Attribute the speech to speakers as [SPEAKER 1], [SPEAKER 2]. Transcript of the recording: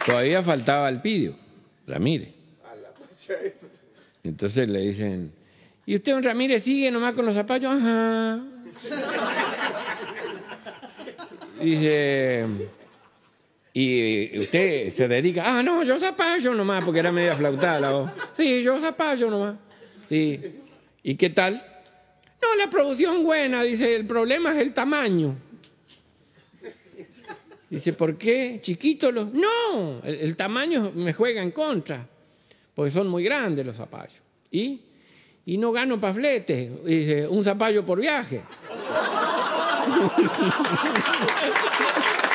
[SPEAKER 1] Todavía faltaba Alpidio Ramírez. Entonces le dicen, ¿y usted, don Ramírez, sigue nomás con los zapallos? Ajá. Dice, ¿y usted se dedica? Ah, no, yo zapallo nomás, porque era media flautada la voz. Sí, yo zapallo nomás. Sí. ¿Y qué tal? No, la producción buena, dice, el problema es el tamaño. Dice, ¿por qué? ¿Chiquitos los...? No, el tamaño me juega en contra, porque son muy grandes los zapallos. Y no gano pa' flete, dice, un zapallo por viaje.